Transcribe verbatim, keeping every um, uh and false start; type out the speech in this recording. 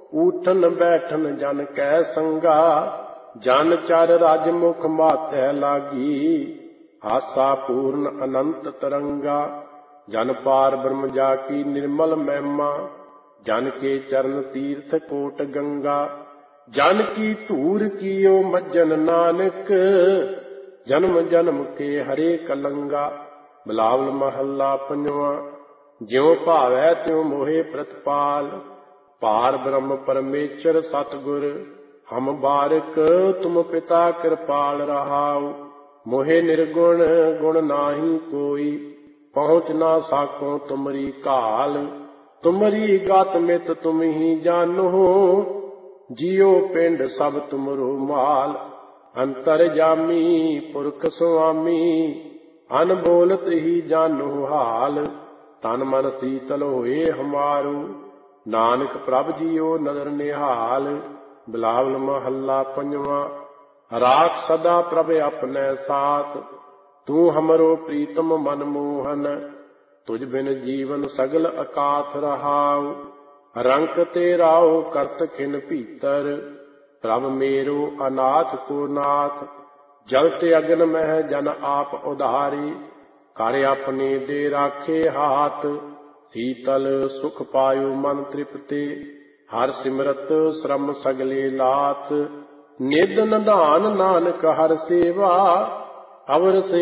ਊਠਨ ਬੈਠਨ ਜਨ ਕੈ ਸੰਗਾ। ਜਨ ਚਰ ਰਜ ਮੁਖ ਮਾਥੈ ਲਾਗੀ। ਆਸਾ ਪੂਰਨ ਅਨੰਤ ਤਰੰਗਾ। ਜਨ ਪਾਰ ਬ੍ਰਹਮ ਜਾ ਕੀ ਨਿਰਮਲ ਮਹਿਮਾ। ਜਨ ਕੇ ਚਰਨ ਤੀਰਥ ਕੋਟ ਗੰਗਾ। ਜਨ ਕੀ ਧੂਰ ਕੀਓ ਮੱਜਨ ਨਾਨਕ। ਜਨਮ ਜਨਮ ਕੇ ਹਰੇ ਕਲੰਗਾ। ਬਿਲਾਵਲ ਮਹੱਲਾ ਪੰਜਵਾਂ। ਜਿਉ ਭਾਵੈ ਤਿਉ ਮੋਹਿ ਪ੍ਰਤਪਾਲ। ਪਾਰ ਬ੍ਰਹਮ ਪਰਮੇਸ਼ਰ ਸਤਿਗੁਰ। ਹਮ ਬਾਰਿਕ ਤੁਮ ਪਿਤਾ ਕਿਰਪਾਲ ਰਹਾਉ। ਮੋਹਿ ਨਿਰਗੁਣ ਗੁਣ ਨਾਹੀ ਕੋਈ। ਪਹੁੰਚ ਨਾ ਸਾਕੋ ਤੁਮਰੀ ਘਾਲ। ਤੁਮਰੀ ਗਤ ਮਿਤ ਤੁਮ ਹੀ ਜਾਨੋ। ਜਿਉ ਪਿੰਡ ਸਭ ਤੁਮਰੋ ਮਾਲ। ਅੰਤਰ ਜਾਮੀ ਪੁਰਖ ਸੁਆਮੀ। ਅਨਬੋਲਤ ਹੀ ਜਾਨੋ ਹਾਲ। ਤਨ ਮਨ ਸੀਤਲ ਹੋਏ ਹਮਾਰੂ। ਨਾਨਕ ਪ੍ਰਭ ਜੀਓ ਨਦਰ ਨਿਹਾਲ। ਬਿਲਾਵਲ ਮਹੱਲਾ ਪੰਜਵਾਂ। ਰਾਖ ਸਦਾ ਪ੍ਰਭ ਆਪਣੈ ਸਾਥ। ਤੂੰ ਹਮਰੋ ਪ੍ਰੀਤਮ ਮਨ ਮੋਹਨ। ਤੁਝ ਬਿਨ ਜੀਵਨ ਸਗਲ ਅਕਾਥ ਰਹਾਉ। ਰੰਕ ਤੇ ਰਾਉ ਕਰਤ ਖਿਨ ਭੀਤਰ। ਪ੍ਰਭ ਮੇਰੋ ਅਨਾਥ ਕੋ ਨਾਥ। ਜਲ ਤੇ ਅਗਨ ਮਹਿ ਜਨ ਆਪ ਉਧਾਰੀ। ਕਰ ਆਪਣੇ ਦੇ ਰਾਖੇ ਹਾਥ। ਸੀਤਲ ਸੁਖ ਪਾਇਓ ਮਨ ਤ੍ਰਿਪਤੇ। ਹਰ ਸਿਮਰਤ ਸ਼ਰਮ ਸਗਲੇ ਲਾਥ। ਨਿਤ ਨਿਧਾਨ ਨਾਨਕ ਹਰ ਸੇਵਾ। ਅਵਰ ਸੇ